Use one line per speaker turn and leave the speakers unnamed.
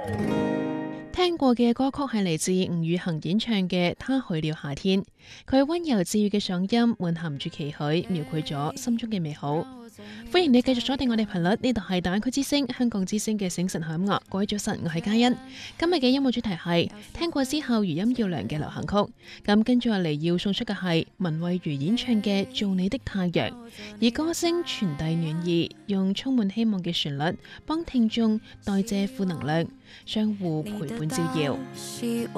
聽過嘅歌曲係嚟自吳宇恒演唱嘅《他去了夏天》，佢溫柔治愈嘅嗓音，滿含住期許，描繪咗心中嘅美好。歡迎你繼續鎖定我哋頻率，呢度係大灣區之聲、香港之聲嘅醒晨好音樂。各位早晨，我係嘉欣。今日嘅音樂主題係聽過之後餘音要涼嘅流行曲。咁跟住落嚟要送出嘅係文慧如演唱嘅《做你的太陽》，以歌聲傳遞暖意，用充滿希望嘅旋律幫聽眾代謝負能量，相互陪伴照耀。